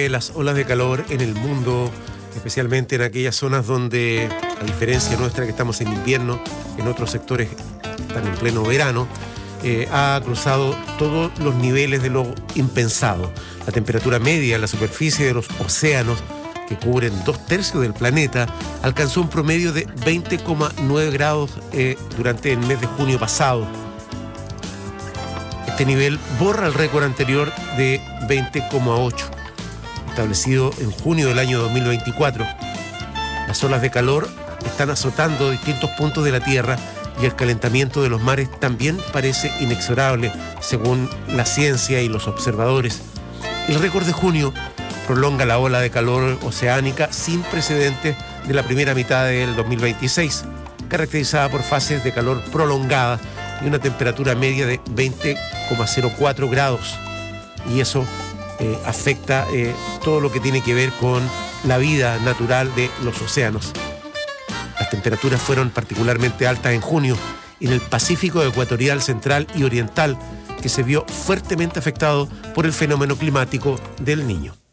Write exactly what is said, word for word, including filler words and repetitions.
de las olas de calor en el mundo, especialmente en aquellas zonas donde, a diferencia nuestra que estamos en invierno, en otros sectores están en pleno verano, eh, ha cruzado todos los niveles de lo impensado. La temperatura media en la superficie de los océanos, que cubren dos tercios del planeta, alcanzó un promedio de veinte coma nueve grados eh, durante el mes de junio pasado. Este nivel borra el récord anterior de veinte coma ocho, establecido en junio del año dos mil veinticuatro. Las olas de calor están azotando distintos puntos de la Tierra y el calentamiento de los mares también parece inexorable, según la ciencia y los observadores. El récord de junio prolonga la ola de calor oceánica sin precedentes de la primera mitad del dos mil veintiséis, caracterizada por fases de calor prolongadas y una temperatura media de veinte coma cero cuatro grados. Y eso eh, afecta eh, todo lo que tiene que ver con la vida natural de los océanos. Las temperaturas fueron particularmente altas en junio en el Pacífico ecuatorial, central y oriental, que se vio fuertemente afectado por el fenómeno climático del Niño.